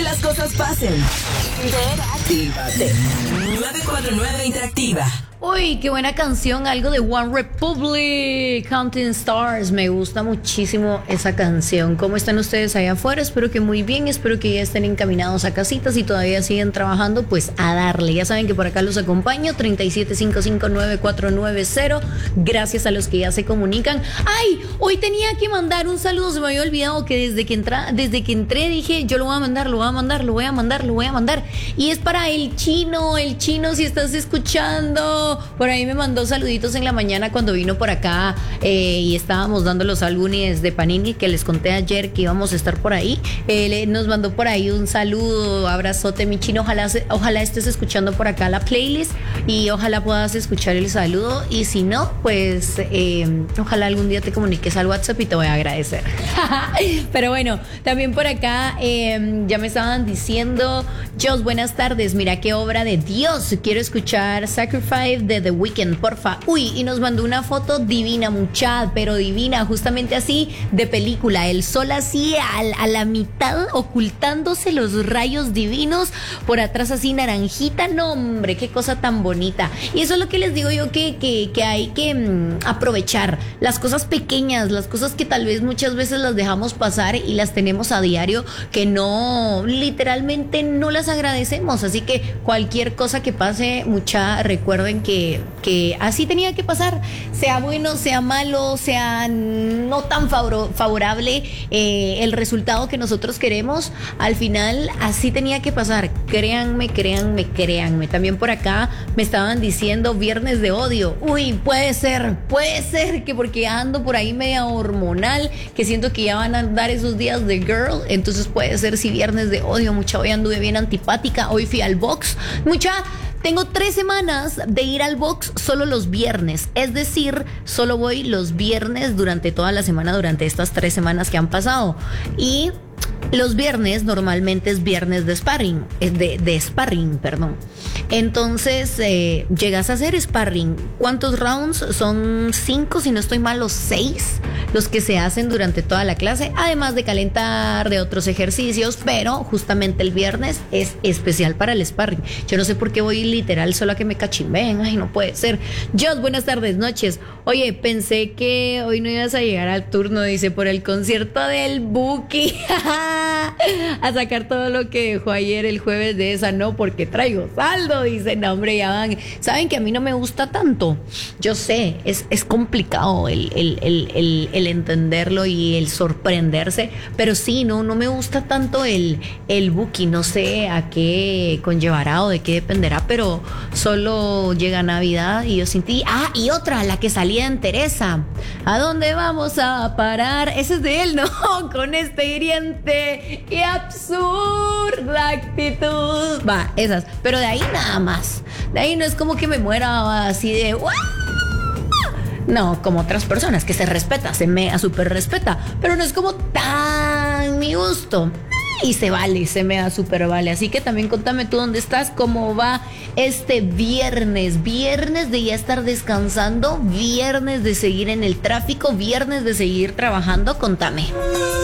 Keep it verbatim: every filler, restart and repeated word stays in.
que las cosas pasen. Interactívate. nueve cuatro nueve Interactiva. Uy, qué buena canción, algo de One Republic, Counting Stars. Me gusta muchísimo esa canción. ¿Cómo están ustedes allá afuera? Espero que muy bien, espero que ya estén encaminados a casitas y todavía siguen trabajando, pues a darle. Ya saben que por acá los acompaño, treinta y siete cincuenta y cinco nueve cuatro nueve cero. Gracias a los que ya se comunican. ¡Ay! Hoy tenía que mandar un saludo, se me había olvidado que desde que, entra, desde que entré dije, yo lo voy a mandar, lo voy a mandar, lo voy a mandar, lo voy a mandar. Y es para el chino, el chino, si estás escuchando. Por ahí me mandó saluditos en la mañana cuando vino por acá eh, y estábamos dando los álbumes de Panini que les conté ayer que íbamos a estar por ahí. Eh, le, nos mandó por ahí un saludo, abrazote mi chino, ojalá, ojalá estés escuchando por acá la playlist y ojalá puedas escuchar el saludo y si no, pues eh, ojalá algún día te comuniques al WhatsApp y te voy a agradecer. Pero bueno, también por acá eh, ya me estaban diciendo, Jos, buenas tardes, mira qué obra de Dios, quiero escuchar Sacrifice de The Weeknd, porfa. Uy, y nos mandó una foto divina, mucha, pero divina, justamente así de película, el sol así a, a la mitad ocultándose los rayos divinos, por atrás así naranjita, no hombre, qué cosa tan bonita. Y eso es lo que les digo yo, que, que, que hay que mmm, aprovechar las cosas pequeñas, las cosas que tal vez muchas veces las dejamos pasar y las tenemos a diario, que no, literalmente no las agradecemos, así que cualquier cosa que pase, mucha, recuerden que Que, que así tenía que pasar, sea bueno, sea malo, sea no tan favor, favorable eh, el resultado que nosotros queremos, al final así tenía que pasar, créanme, créanme, créanme. También por acá me estaban diciendo viernes de odio, uy, puede ser, puede ser que porque ando por ahí media hormonal, que siento que ya van a andar esos días de girl, entonces puede ser si viernes de odio, mucha, hoy anduve bien antipática, hoy fui al box, mucha. Tengo tres semanas de ir al box solo los viernes, es decir, solo voy los viernes durante toda la semana, durante estas tres semanas que han pasado. Y los viernes normalmente es viernes de sparring, de, de sparring, perdón. Entonces, eh, llegas a hacer sparring. ¿Cuántos rounds? Son cinco, si no estoy mal, o seis, los que se hacen durante toda la clase, además de calentar, de otros ejercicios, pero justamente el viernes es especial para el sparring. Yo no sé por qué voy literal solo a que me cachimbeen, ay, no puede ser. Jos, buenas tardes, noches. Oye, pensé que hoy no ibas a llegar al turno, dice, por el concierto del Buki. A sacar todo lo que dejó ayer el jueves de esa, no, porque traigo saldo, dice, no, hombre, ya van. Saben que a mí no me gusta tanto, yo sé, es, es complicado el, el, el, el, el entenderlo y el sorprenderse, pero sí, no, no me gusta tanto el, el Buki, no sé a qué conllevará o de qué dependerá, pero solo llega Navidad y yo sentí, ah, y otra, la que salía en Teresa, ¿a dónde vamos a parar? Ese es de él, ¿no? Con este hiriente y absurda actitud. Va, esas. Pero de ahí nada más. De ahí no es como que me muera así de ¡guau! No, como otras personas que se respeta, se mea súper respeta. Pero no es como tan mi gusto. Y se vale, se me da súper vale. Así que también contame tú dónde estás, cómo va este viernes. Viernes de ya estar descansando, viernes de seguir en el tráfico, viernes de seguir trabajando. Contame.